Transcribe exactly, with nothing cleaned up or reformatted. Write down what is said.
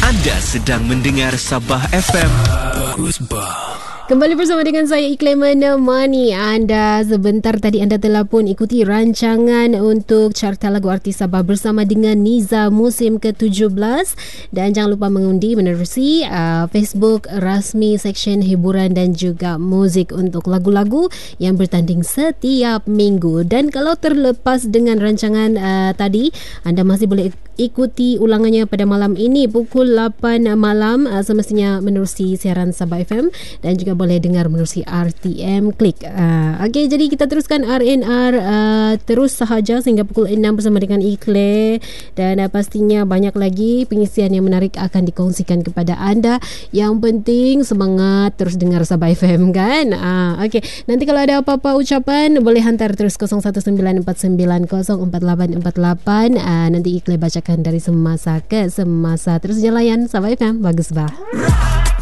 Anda sedang mendengar Sabah F M. Bagus bah. Kembali bersama dengan saya Iklim menemani anda. Sebentar tadi anda telah pun ikuti rancangan untuk carta lagu artis Sabah bersama dengan Niza musim ke tujuh belas. Dan jangan lupa mengundi menerusi uh, Facebook rasmi Seksyen Hiburan dan juga Muzik untuk lagu-lagu yang bertanding setiap minggu. Dan kalau terlepas dengan rancangan uh, tadi, anda masih boleh ikuti ulangannya pada malam ini pukul lapan malam uh, semestinya menerusi siaran Sabah F M dan juga boleh dengar menerusi R T M Klik. Uh, Okey, jadi kita teruskan R N R uh, terus sahaja sehingga pukul enam bersama dengan Ikle dan uh, pastinya banyak lagi pengisian yang menarik akan dikongsikan kepada anda. Yang penting semangat terus dengar Sabah F M kan. Uh, Okey, nanti kalau ada apa-apa ucapan boleh hantar terus kosong satu sembilan empat sembilan kosong empat lapan empat lapan. Uh, nanti Ikle bacakan dari semasa ke semasa. Terus je layan Sabah F M. Bagus bah.